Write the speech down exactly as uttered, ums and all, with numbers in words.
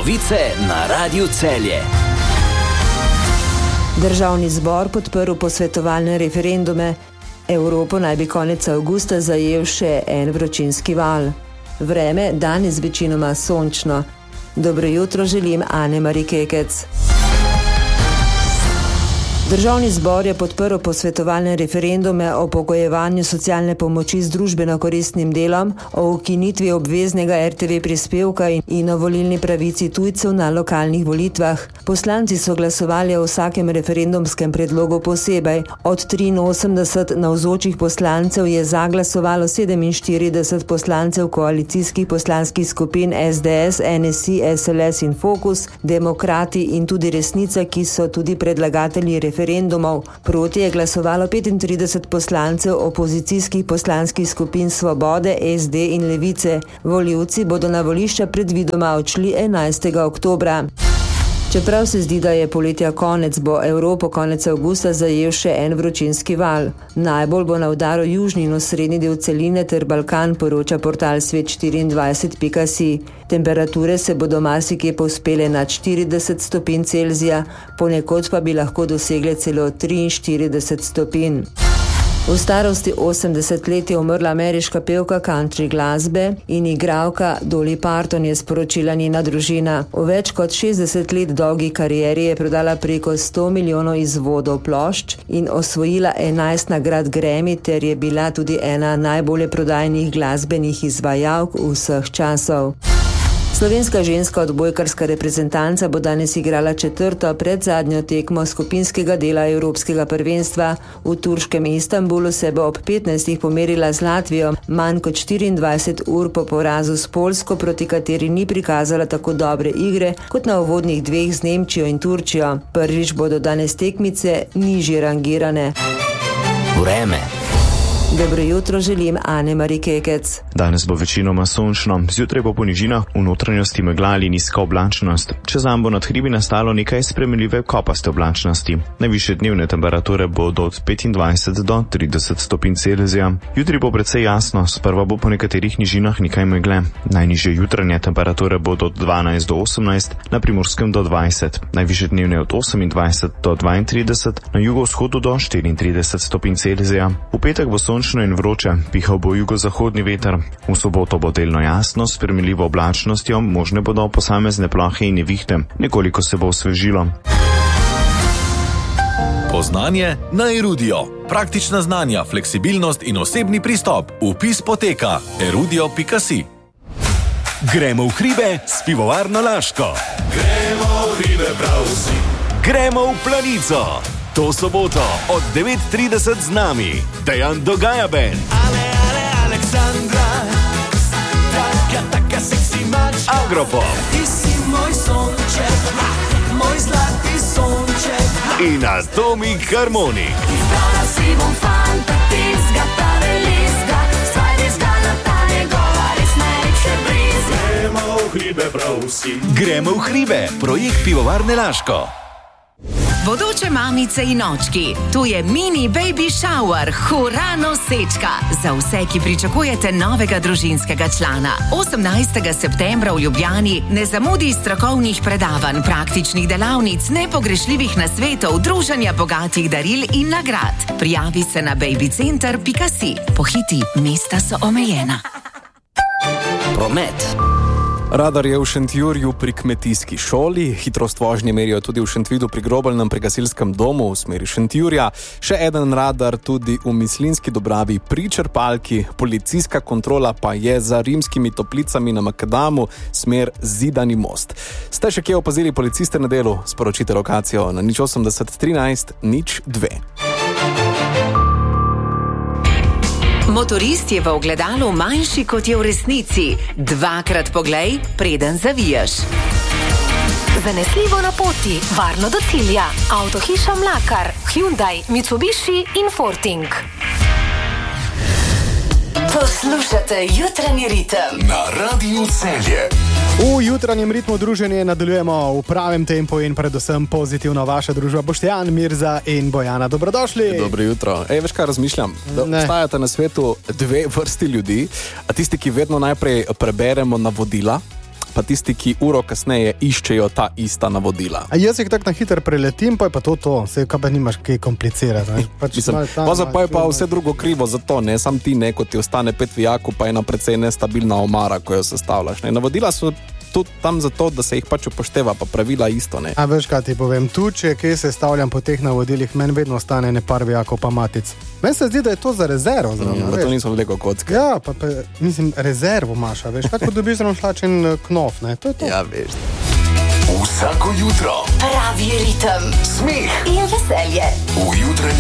Novice na Radiu Celje. Državni zbor podprl posvetovalne referendume. Evropo naj bi konec avgusta zajel še en vročinski val. Vreme danes večinoma sončno. Dobro jutro želim Ane Mari Kekec. Državni zbor je podprl posvetovalne referendume o pogojevanju socialne pomoči z družbeno koristnim delom, o ukinitvi obveznega er te ve prispevka in o volilni pravici tujcev na lokalnih volitvah. Poslanci so glasovali o vsakem referendumskem predlogu posebej. Od triinosemdeset navzočih poslancev je za glasovalo sedeminštirideset poslancev koalicijskih poslanskih skupin es de es, en es i, es el es in Fokus, Demokrati in tudi Resnica, ki so tudi predlagatelji referendumov. referendumov. Proti je glasovalo petintrideset poslancev opozicijskih poslanskih skupin Svobode, es de in Levice. Volivci bodo na volišča predvidoma odšli enajstega oktobra. Čeprav se zdi, da je poletja konec, bo Evropo konec avgusta zajel še en vročinski val. Najbolj bo na udaru južni in osrednji del celine ter Balkan, poroča portal svet štiriindvajset pika si. Temperature se bodo marsikje povzpele nad štirideset stopinj Celzija, ponekod pa bi lahko dosegle celo triinštirideset stopinj. V starosti osemdeset let je umrla ameriška pevka country glasbe in igralka Dolly Parton, je sporočila njena družina. V več kot šestdeset let dolgi karieri je prodala preko sto milijonov izvodov plošč in osvojila enajst nagrad Grammy ter je bila tudi ena najbolje prodajnih glasbenih izvajalk vseh časov. Slovenska ženska odbojkarska reprezentanca bo danes igrala četrto predzadnjo tekmo skupinskega dela Evropskega prvenstva. V turškem Istanbulu se bo ob petnajstih pomerila z Latvijo, manj kot štiriindvajset ur po porazu s Poljsko, proti kateri ni prikazala tako dobre igre kot na uvodnih dveh z Nemčijo in Turčijo. Prvič bodo danes tekmice nižje rangirane. Vreme. Dobro jutro želim Ane Mari Kekec. Danes bo večinoma sončno, zjutraj bo po nižinah v notranjosti megla ali nizka oblačnost. Čez dan bo nad hribi nastalo nekaj spremenljive kopaste oblačnosti. Najvišje dnevne temperature bodo od petindvajset do trideset stopinj Celzija. Jutri bo precej jasno, sprva bo po nekaterih nižinah nekaj megle. Najnižje jutranje temperature bodo od dvanajst do osemnajst, na Primorskem do dvajset. Najvišje dnevne od osemindvajset do dvaintrideset, na jugovzhodu do štiriintrideset stopinj Celzija. V petek bo sončno in vroče, pihal bo jugozahodni veter. V soboto bo delno jasno, s spremenljivo oblačnostjo, možne bodo posamezne plohe in nevihte. Nekoliko se bo osvežilo. Poznanje na Erudio. Praktična znanja, fleksibilnost in osebni pristop. Vpis poteka erudio pika si. Gremo v hribe s pivovarno Laško. Gremo v hribe prav vsi. Gremo v Planico. To soboto od devet trideset z nami Dejan Dogaja Band, Ale, ale, Aleksandra, taka, taka seksi mačka, Agropop, ti si moj sonček, moj zlati sonček, in Atomik Harmonik. Izbrala si bom fanta, tizga, tale lizga, svaj tizga na ta njegova res najlepše blizga. Gremo v hribe prav vsi. Gremo v hribe, projekt pivovarne Laško. Bodoče mamice in očki, tu je mini baby shower, hura nosečka. Za vse, ki pričakujete novega družinskega člana. osemnajstega septembra v Ljubljani ne zamudi strokovnih predavanj, praktičnih delavnic, nepogrešljivih nasvetov, druženja bogatih daril in nagrad. Prijavi se na babycenter pika si. Pohiti, mesta so omejena. Promet. Radar je v Šentjurju pri kmetijski šoli, hitrost vožnje merijo tudi v Šentvidu pri Grobeljnem pri gasilskem domu v smeri Šentjurja, še eden radar tudi v Mislinjski Dobravi pri črpalki, policijska kontrola pa je za Rimskimi Toplicami na Makadamu, smer Zidani most. Ste še kje opazili policiste na delu? Sporočite lokacijo na nič osemdeset trinajst nič dve. Motorist je v ogledalu manjši, kot je v resnici. Dvakrat poglej, preden zaviješ. Zanesljivo na poti, varno do cilja. Avtohiša Mlakar, Hyundai, Mitsubishi in Forting. Poslušate Jutranji ritem na Radiu Celje. V jutranjem ritmu druženje nadaljujemo v pravem tempu in predvsem pozitivno vaša družba Boštjan, Mirza in Bojana. Dobrodošli. Dobro jutro. Ej, veš kaj razmišljam? Da obstajata na svetu dve vrsti ljudi, a tisti, ki vedno najprej preberemo navodila, pa tisti, ki uro kasneje iščejo ta ista navodila. A jaz jih tako na hiter preletim, pa je pa to to, vse kaj pa nimaš kaj komplicirati. Pač pa je pa vse drugo krivo za to, ne, sam ti ne, ko ti ostane pet vijakov, pa ena precej nestabilna omara, ko jo sestavljaš. Ne. Navodila so tudi tam zato, da se jih pač upošteva, pa pravila isto, ne. A veš, kaj ti povem, tu, če kaj se stavljam po teh navodilih, meni vedno ostane ne par vijakov pa matic. Meni se zdi, da je to za rezervo. Mm, da to niso veliko kocke. Ja, pa, pa mislim, rezervo imaš, veš, tako dobiš zelo šlačen knof, ne, to je to. Ja, veš. Vsako jutro Pravi ritem, smeh in veselje v jutranjem